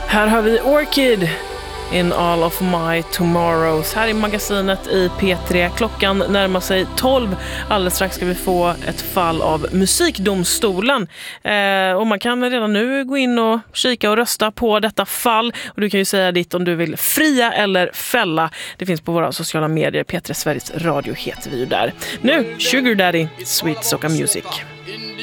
Här har vi Orchid in all of my tomorrows. Här i magasinet i P3. Klockan närmar sig 12. Alldeles strax ska vi få ett fall av Musikdomstolen. Och man kan redan nu gå in och kika och rösta på detta fall. Och du kan ju säga ditt om du vill fria eller fälla. Det finns på våra sociala medier. P3 Sveriges Radio heter vi ju där. Nu, Sugar Daddy, Sweet Soca Music.